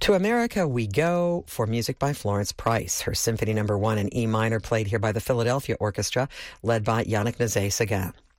To America We Go for music by Florence Price. Her Symphony No. 1 in E minor played here by the Philadelphia Orchestra, led by Yannick Nézet-Séguin.